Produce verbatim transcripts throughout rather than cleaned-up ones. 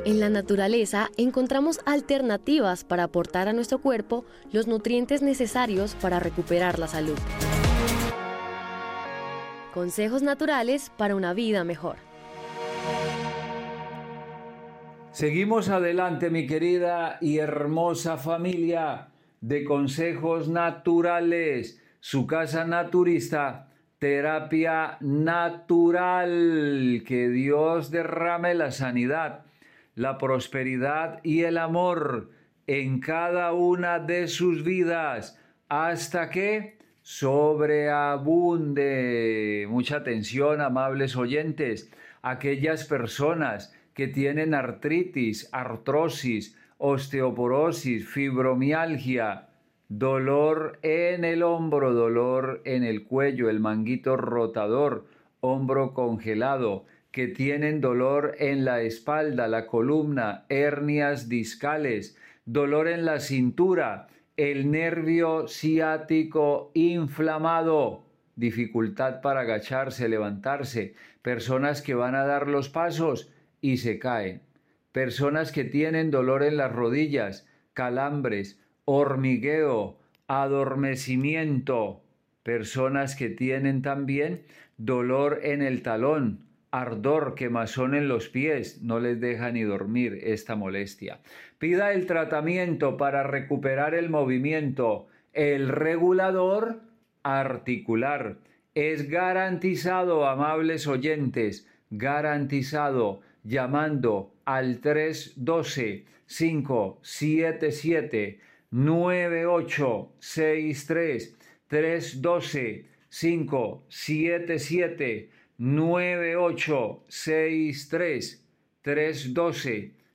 En la naturaleza encontramos alternativas para aportar a nuestro cuerpo los nutrientes necesarios para recuperar la salud. Consejos naturales para una vida mejor. Seguimos adelante, mi querida y hermosa familia de Consejos Naturales, su casa naturista, terapia natural. Que Dios derrame la sanidad, la prosperidad y el amor en cada una de sus vidas, hasta que sobreabunde. Mucha atención, amables oyentes, aquellas personas que tienen artritis, artrosis, osteoporosis, fibromialgia, dolor en el hombro, dolor en el cuello, el manguito rotador, hombro congelado, que tienen dolor en la espalda, la columna, hernias discales, dolor en la cintura, el nervio ciático inflamado, dificultad para agacharse, levantarse, personas que van a dar los pasos y se caen, personas que tienen dolor en las rodillas, calambres, hormigueo, adormecimiento, personas que tienen también dolor en el talón, ardor, quemazón en los pies, no les deja ni dormir esta molestia. Pida el tratamiento para recuperar el movimiento. El regulador articular es garantizado, amables oyentes, garantizado, llamando al tres uno dos, cinco siete siete, nueve ocho seis tres, tres uno dos, cinco siete siete, nueve ocho seis tres, tres uno dos,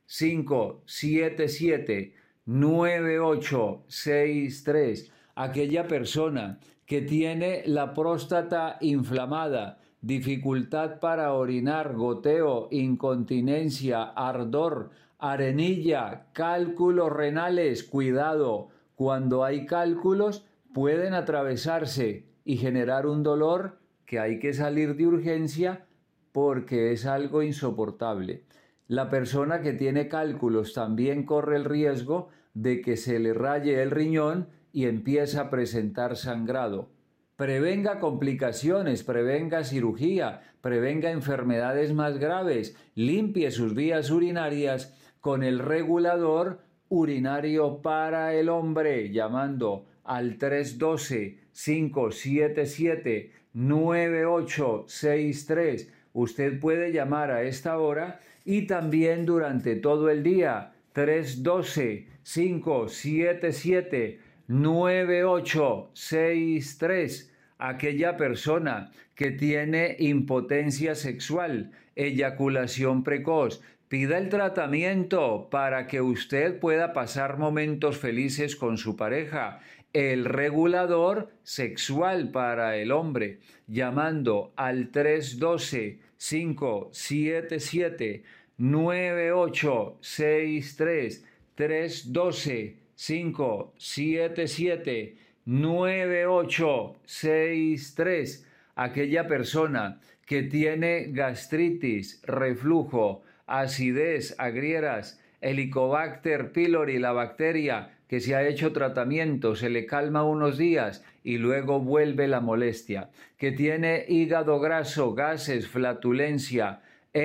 cinco siete siete, nueve ocho seis tres. Aquella persona que tiene la próstata inflamada, dificultad para orinar, goteo, incontinencia, ardor, arenilla, cálculos renales, cuidado, cuando hay cálculos pueden atravesarse y generar un dolor que hay que salir de urgencia porque es algo insoportable. La persona que tiene cálculos también corre el riesgo de que se le raye el riñón y empieza a presentar sangrado. Prevenga complicaciones, prevenga cirugía, prevenga enfermedades más graves, limpie sus vías urinarias con el regulador urinario para el hombre, llamando al tres uno dos, cinco siete siete, nueve ocho seis tres. Usted puede llamar a esta hora y también durante todo el día, tres uno dos, cinco siete siete, nueve ocho seis tres. Aquella persona que tiene impotencia sexual, eyaculación precoz, pida el tratamiento para que usted pueda pasar momentos felices con su pareja. El regulador sexual para el hombre, llamando al tres uno dos, cinco siete siete, nueve ocho seis tres, tres uno dos, cinco siete siete, nueve ocho seis tres. Aquella persona que tiene gastritis, reflujo, acidez, agrieras, Helicobacter pylori, la bacteria que se ha hecho tratamiento, se le calma unos días y luego vuelve la molestia, que tiene hígado graso, gases, flatulencia,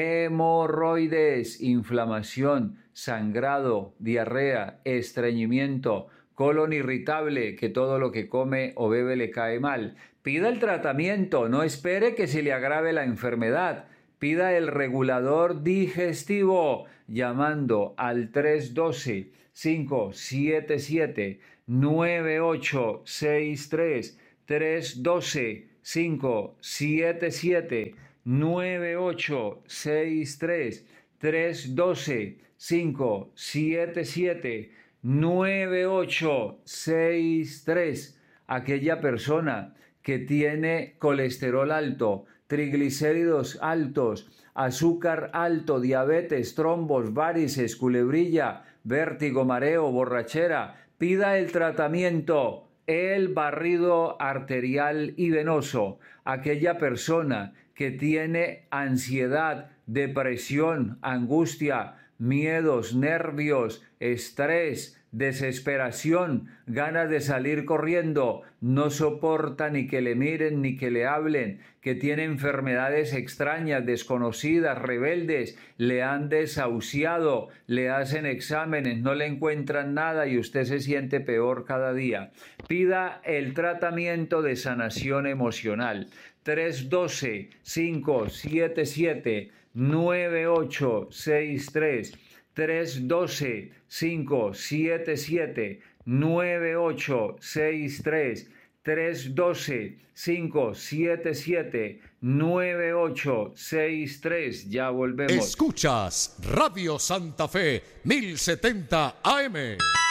hemorroides, inflamación, sangrado, diarrea, estreñimiento, colon irritable, que todo lo que come o bebe le cae mal. Pida el tratamiento, no espere que se le agrave la enfermedad. Pida el regulador digestivo llamando al tres uno dos, cinco siete siete, nueve ocho seis tres, tres uno dos, cinco siete siete, nueve ocho seis tres, tres uno dos, cinco siete siete, nueve ocho seis tres. Aquella persona que tiene colesterol alto, triglicéridos altos, azúcar alto, diabetes, trombos, varices, culebrilla, vértigo, mareo, borrachera, pida el tratamiento, el barrido arterial y venoso. Aquella persona que tiene ansiedad, depresión, angustia, miedos, nervios, estrés, desesperación, ganas de salir corriendo, no soporta ni que le miren ni que le hablen, que tiene enfermedades extrañas, desconocidas, rebeldes, le han desahuciado, le hacen exámenes, no le encuentran nada y usted se siente peor cada día. Pida el tratamiento de sanación emocional. tres uno dos, cinco siete siete, nueve ocho seis tres. tres uno dos, cinco siete siete, nueve ocho seis tres. tres uno dos, cinco siete siete, nueve ocho seis tres. Ya volvemos. Escuchas Radio Santa Fe mil setenta A M.